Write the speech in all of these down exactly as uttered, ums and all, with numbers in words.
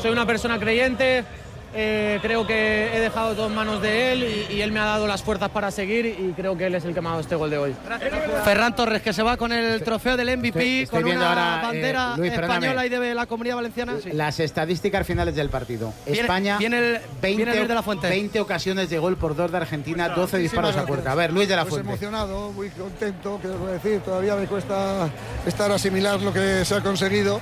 soy una persona creyente. Eh, creo que he dejado todo en manos de él y, y él me ha dado las fuerzas para seguir y creo que él es el que me ha dado este gol de hoy. Ferran Torres, que se va con el trofeo del M V P, estoy, estoy con una ahora, bandera eh, Luis, española y de la Comunidad Valenciana. Sí. Las estadísticas finales del partido. Viene, España, viene el, veinte, viene Luis de la Fuente. veinte ocasiones de gol por dos de Argentina, doce disparos a puerta. A ver, Luis de la pues Fuente. emocionado, muy contento, quiero decir, todavía me cuesta estar asimilar lo que se ha conseguido,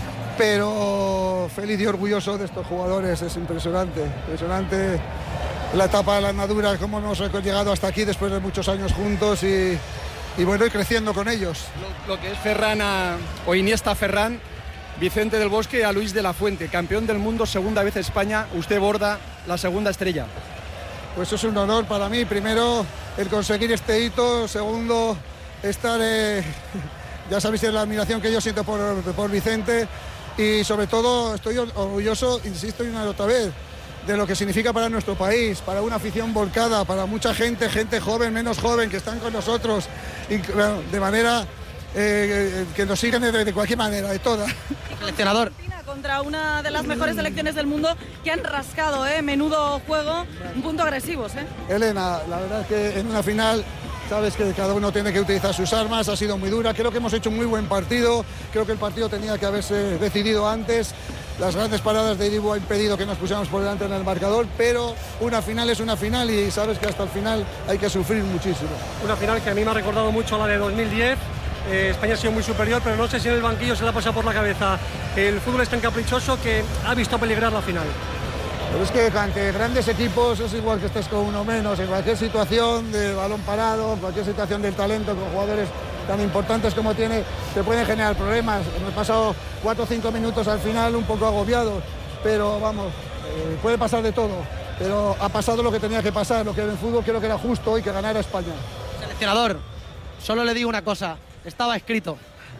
pero feliz y orgulloso de estos jugadores. Es impresionante, impresionante la etapa de las maduras, cómo hemos llegado hasta aquí después de muchos años juntos y, y bueno, y creciendo con ellos. Lo, lo que es Ferran a, o Iniesta a Ferran, Vicente del Bosque a Luis de la Fuente, campeón del mundo, segunda vez España, usted borda la segunda estrella. Pues es un honor para mí, primero el conseguir este hito, segundo estar, eh, ya sabéis la admiración que yo siento por, por Vicente. Y sobre todo estoy orgulloso, insisto una y otra vez, de lo que significa para nuestro país, para una afición volcada, para mucha gente, gente joven, menos joven, que están con nosotros, y, bueno, de manera eh, que nos siguen de, de cualquier manera, de toda. Seleccionador. Contra una de las mejores selecciones del mundo que han rascado, ¿eh? Menudo juego, un punto agresivos, ¿eh? Elena, la verdad es que en una final sabes que cada uno tiene que utilizar sus armas, ha sido muy dura, creo que hemos hecho un muy buen partido, creo que el partido tenía que haberse decidido antes, las grandes paradas de Iribu han impedido que nos pusiéramos por delante en el marcador, pero una final es una final y sabes que hasta el final hay que sufrir muchísimo. Una final que a mí me ha recordado mucho a la de dos mil diez, eh, España ha sido muy superior, pero no sé si en el banquillo se le ha pasado por la cabeza. El fútbol es tan caprichoso que ha visto peligrar la final. Pero es que ante grandes equipos es igual que estés con uno menos, en cualquier situación de balón parado, en cualquier situación del talento, con jugadores tan importantes como tiene, te pueden generar problemas. Hemos pasado cuatro o cinco minutos al final un poco agobiados, pero vamos, eh, puede pasar de todo. Pero ha pasado lo que tenía que pasar, lo que en el fútbol creo que era justo y que ganara España. Seleccionador, solo le digo una cosa, estaba escrito.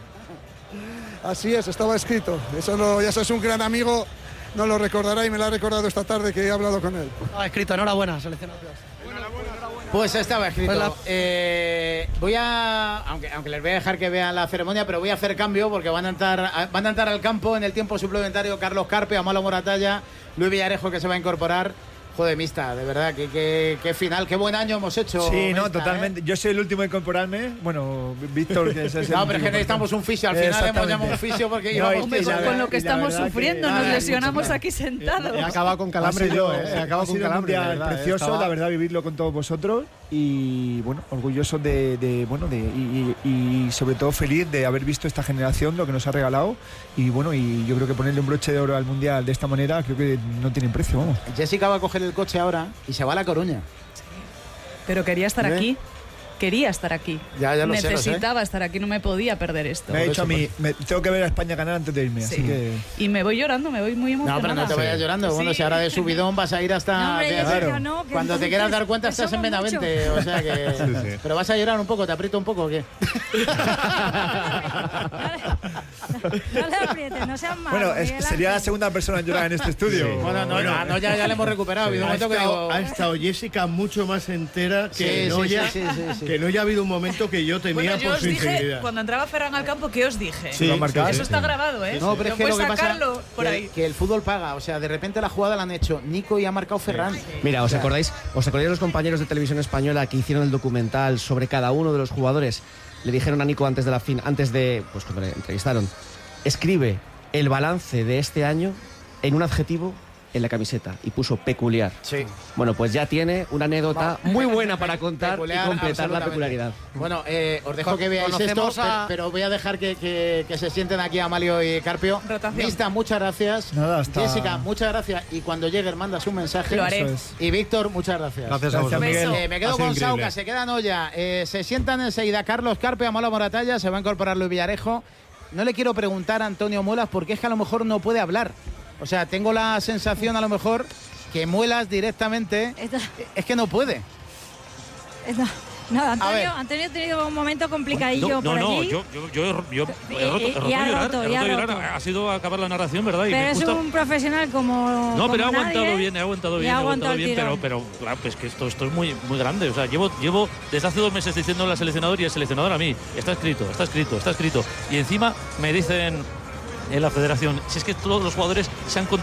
Así es, estaba escrito. Eso no, ya es un gran amigo. No lo recordará y me lo ha recordado esta tarde que he hablado con él. Estaba escrito, enhorabuena, seleccionador. Pues estaba escrito. Pues la... eh, voy a, aunque, aunque les voy a dejar que vean la ceremonia, pero voy a hacer cambio porque van a entrar, van a entrar al campo en el tiempo suplementario Carlos Carpe, Amalo Moratalla, Luis Villarejo, que se va a incorporar. Joder, Mista, de verdad, qué, qué, qué final, qué buen año hemos hecho. Sí, Mista, no, totalmente. ¿eh? Yo soy el último en incorporarme. Bueno, Víctor, que es el No, pero es que necesitamos un fisio. Al final hemos llamado un fisio porque no, íbamos hombre, con, con lo que estamos sufriendo, que, nos lesionamos aquí sentados. He acabado con calambre yo, ¿eh? He acabado con calambre. Un día precioso, estaba... la verdad, vivirlo con todos vosotros. Y bueno, orgulloso de, de bueno, de y, y, y sobre todo feliz de haber visto esta generación, lo que nos ha regalado. Y bueno, y yo creo que ponerle un broche de oro al Mundial de esta manera, creo que no tiene precio, vamos. Jessica va a coger el coche ahora y se va a La Coruña. Pero quería estar ¿Eh? aquí. Quería estar aquí. Ya, ya lo Necesitaba sé, estar aquí, no me podía perder esto. Me ha dicho a mí, me, tengo que ver a España ganar antes de irme, sí. así que... Y me voy llorando, me voy muy emocionada. No, pero no te vayas llorando. Sí. Bueno, si ahora de subidón vas a ir hasta... No, hombre, claro. no, Cuando te quieras dar cuenta estás en Benavente. O sea que... Sí, sí. Pero vas a llorar un poco, ¿te aprieto un poco o qué? No le aprietes, no seas malo. Bueno, es, sería la segunda persona en llorar en este estudio. Sí. Bueno, no, bueno, no, ya, ya le hemos recuperado. Ha, ha, estado, que digo... ha estado Jessica mucho más entera que, sí, no, sí, ya, sí, sí, sí, sí. que no ya ha habido un momento que yo temía bueno, yo por os su dije, integridad. Cuando entraba Ferran al campo, ¿qué os dije? Sí, lo marcado, Eso sí, está sí. grabado, ¿eh? No, pero es que lo que pasa por ahí. que, que el fútbol paga. O sea, de repente la jugada la han hecho Nico y ha marcado Ferran. Sí. Mira, ¿os o sea, acordáis? ¿Os acordáis los compañeros de Televisión Española que hicieron el documental sobre cada uno de los jugadores? Le dijeron a Nico antes de la fin, antes de, pues cuando le entrevistaron, escribe el balance de este año en un adjetivo en la camiseta y puso peculiar. Sí. Bueno, pues ya tiene una anécdota muy buena para contar peculiar, y completar la peculiaridad. Bueno, eh, os dejo que veáis esto, a... pero voy a dejar que, que, que se sienten aquí Amalio y Carpio. Mista, muchas gracias. Nada, hasta... Jessica, muchas gracias. Y cuando llegue, mandas un mensaje. Lo haré. Y Víctor, muchas gracias. Gracias a vosotros. Eh, me quedo con Sauca, se queda Noya. Eh, se sientan enseguida Carlos Carpio, Amalo Moratalla, se va a incorporar Luis Villarejo. No le quiero preguntar a Antonio Muelas porque es que a lo mejor no puede hablar. O sea, tengo la sensación a lo mejor que Muelas directamente Esta... es que no puede. Esta... No, Antonio, Antonio ha tenido un momento complicadillo no, por no, allí. No, yo, yo, yo, yo he roto, he roto y ha llorar, roto, he y ha roto llorar. roto. Ha sido acabar la narración, ¿verdad? Y pero me es gusta... un profesional como No, como pero ha aguantado nadie, bien, ha aguantado bien, ha ha aguantado bien, pero, tirón. pero claro, pues que esto, esto es muy, muy grande. O sea, llevo, llevo desde hace dos meses diciendo al seleccionador y el seleccionador a mí, está escrito, está escrito, está escrito. Y encima me dicen en la federación, si es que todos los jugadores se han